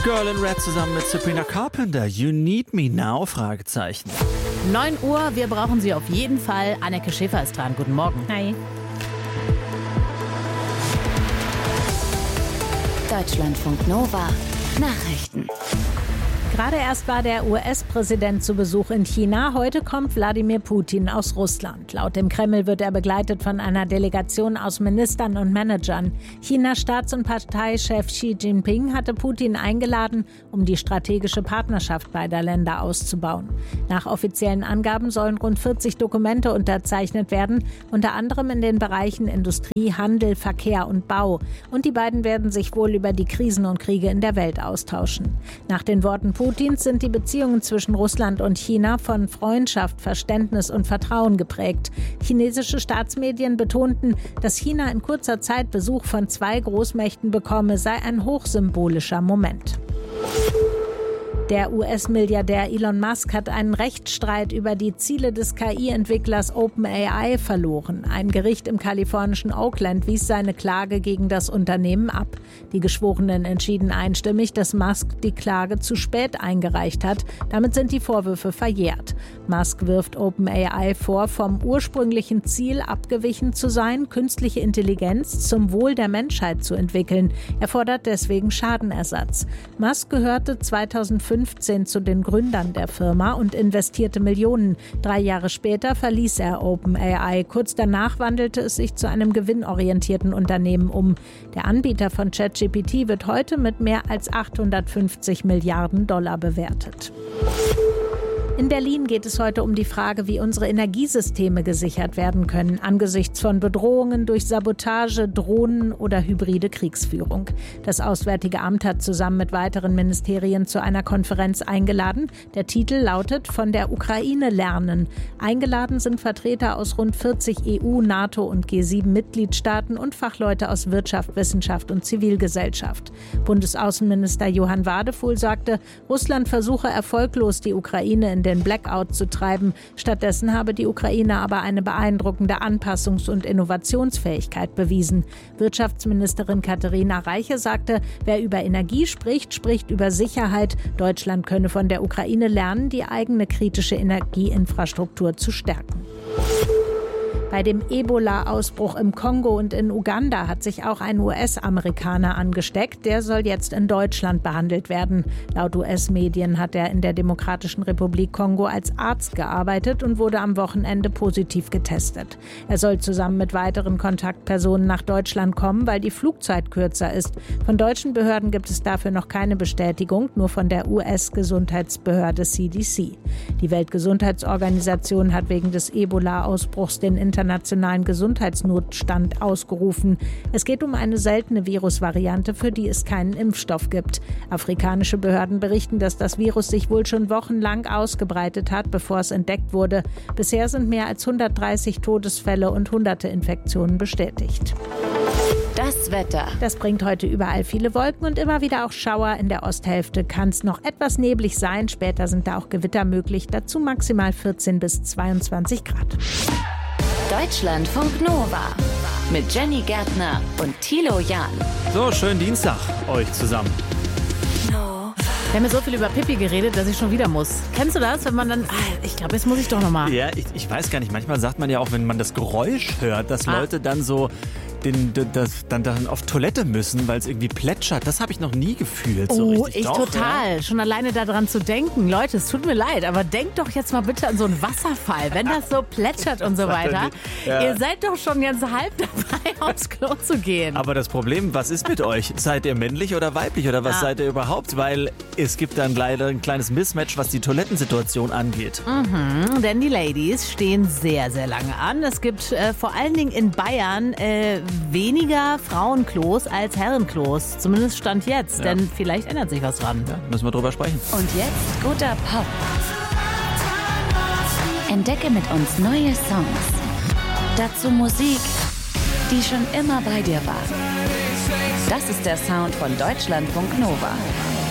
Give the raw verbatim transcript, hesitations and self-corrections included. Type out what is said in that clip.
Girl in Red zusammen mit Sabrina Carpenter. You need me now? Fragezeichen. neun Uhr, wir brauchen Sie auf jeden Fall. Anneke Schäfer ist dran. Guten Morgen. Hi. Deutschlandfunk Nova. Nachrichten. Gerade erst war der U S-Präsident zu Besuch in China. Heute kommt Wladimir Putin aus Russland. Laut dem Kreml wird er begleitet von einer Delegation aus Ministern und Managern. Chinas Staats- und Parteichef Xi Jinping hatte Putin eingeladen, um die strategische Partnerschaft beider Länder auszubauen. Nach offiziellen Angaben sollen rund vierzig Dokumente unterzeichnet werden, unter anderem in den Bereichen Industrie, Handel, Verkehr und Bau. Und die beiden werden sich wohl über die Krisen und Kriege in der Welt austauschen. Nach den Worten Putins sind die Beziehungen zwischen Russland und China von Freundschaft, Verständnis und Vertrauen geprägt. Chinesische Staatsmedien betonten, dass China in kurzer Zeit Besuch von zwei Großmächten bekomme, sei ein hochsymbolischer Moment. Der U S-Milliardär Elon Musk hat einen Rechtsstreit über die Ziele des K I-Entwicklers OpenAI verloren. Ein Gericht im kalifornischen Oakland wies seine Klage gegen das Unternehmen ab. Die Geschworenen entschieden einstimmig, dass Musk die Klage zu spät eingereicht hat. Damit sind die Vorwürfe verjährt. Musk wirft OpenAI vor, vom ursprünglichen Ziel abgewichen zu sein, künstliche Intelligenz zum Wohl der Menschheit zu entwickeln. Er fordert deswegen Schadenersatz. Musk gehörte zweitausendfünfzehn zu den Gründern der Firma und investierte Millionen. Drei Jahre später verließ er OpenAI. Kurz danach wandelte es sich zu einem gewinnorientierten Unternehmen um. Der Anbieter von ChatGPT wird heute mit mehr als achthundertfünfzig Milliarden Dollar bewertet. In Berlin geht es heute um die Frage, wie unsere Energiesysteme gesichert werden können, angesichts von Bedrohungen durch Sabotage, Drohnen oder hybride Kriegsführung. Das Auswärtige Amt hat zusammen mit weiteren Ministerien zu einer Konferenz eingeladen. Der Titel lautet „Von der Ukraine lernen". Eingeladen sind Vertreter aus rund vierzig E U-, NATO- und G sieben Mitgliedstaaten und Fachleute aus Wirtschaft, Wissenschaft und Zivilgesellschaft. Bundesaußenminister Johann Wadefuhl sagte, Russland versuche erfolglos, die Ukraine in den Blackout zu treiben. Stattdessen habe die Ukraine aber eine beeindruckende Anpassungs- und Innovationsfähigkeit bewiesen. Wirtschaftsministerin Katharina Reiche sagte, wer über Energie spricht, spricht über Sicherheit. Deutschland könne von der Ukraine lernen, die eigene kritische Energieinfrastruktur zu stärken. Bei dem Ebola-Ausbruch im Kongo und in Uganda hat sich auch ein U S-Amerikaner angesteckt. Der soll jetzt in Deutschland behandelt werden. Laut U S-Medien hat er in der Demokratischen Republik Kongo als Arzt gearbeitet und wurde am Wochenende positiv getestet. Er soll zusammen mit weiteren Kontaktpersonen nach Deutschland kommen, weil die Flugzeit kürzer ist. Von deutschen Behörden gibt es dafür noch keine Bestätigung, nur von der U S-Gesundheitsbehörde C D C. Die Weltgesundheitsorganisation hat wegen des Ebola-Ausbruchs den internationalen Gesundheitsnotstand ausgerufen. Es geht um eine seltene Virusvariante, für die es keinen Impfstoff gibt. Afrikanische Behörden berichten, dass das Virus sich wohl schon wochenlang ausgebreitet hat, bevor es entdeckt wurde. Bisher sind mehr als hundertdreißig Todesfälle und hunderte Infektionen bestätigt. Das Wetter. Das bringt heute überall viele Wolken und immer wieder auch Schauer. In der Osthälfte kann es noch etwas neblig sein. Später sind da auch Gewitter möglich. Dazu maximal vierzehn bis zweiundzwanzig Grad. Deutschlandfunk Nova mit Jenny Gärtner und Thilo Jahn. So, schönen Dienstag euch zusammen. Wir haben ja so viel über Pippi geredet, dass ich schon wieder muss. Kennst du das, wenn man dann, ah, ich glaube, jetzt muss ich doch nochmal. Ja, ich, ich weiß gar nicht, manchmal sagt man ja auch, wenn man das Geräusch hört, dass Ah. Leute dann so den, das, dann, dann auf Toilette müssen, weil es irgendwie plätschert. Das habe ich noch nie gefühlt. So Oh, richtig. ich Doch, total. Ja? Schon alleine daran zu denken. Leute, es tut mir leid, aber denkt doch jetzt mal bitte an so einen Wasserfall, wenn das so plätschert und so weiter. Ja. Ihr seid doch schon ganz halb dabei, aufs Klo zu gehen. Aber das Problem, was ist mit euch? Seid ihr männlich oder weiblich oder was Ja. seid ihr überhaupt? Weil es gibt dann leider ein kleines Mismatch, was die Toilettensituation angeht. Mhm, denn die Ladies stehen sehr, sehr lange an. Es gibt äh, vor allen Dingen in Bayern äh, weniger Frauenklos als Herrenklos. Zumindest Stand jetzt, Ja. denn vielleicht ändert sich was dran. Ja, müssen wir drüber sprechen. Und jetzt guter Pop. Entdecke mit uns neue Songs. Dazu Musik, die schon immer bei dir war. Das ist der Sound von Deutschlandfunk Nova.